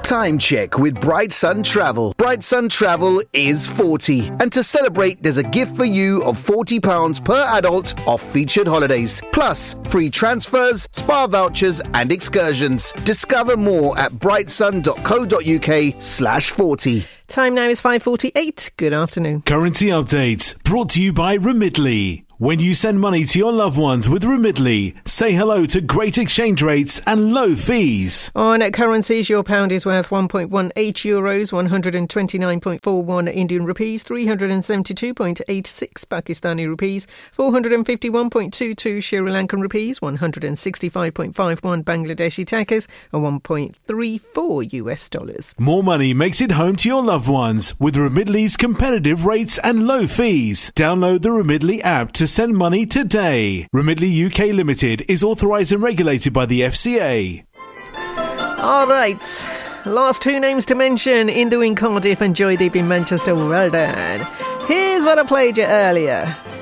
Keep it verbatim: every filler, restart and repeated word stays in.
Time check with Bright Sun Travel. Bright Sun Travel is forty. And to celebrate, there's a gift for you of forty pounds per adult off featured holidays. Plus, free transfers, spa vouchers and excursions. Discover more at brightsun.co.uk slash 40. Time now is five forty-eight. Good afternoon. Currency update brought to you by Remitly. When you send money to your loved ones with Remitly, say hello to great exchange rates and low fees. On currencies, your pound is worth one point one eight euros, one hundred twenty-nine point four one Indian rupees, three hundred seventy-two point eight six Pakistani rupees, four hundred fifty-one point two two Sri Lankan rupees, one hundred sixty-five point five one Bangladeshi takas, and one point three four U S dollars. More money makes it home to your loved ones with Remitly's competitive rates and low fees. Download the Remitly app to send money today. Remitly U K Limited is authorised and regulated by the F C A. All right. Last two names to mention. Indu in Cardiff and Joydeep in Manchester. Well done. Here's what I played you earlier.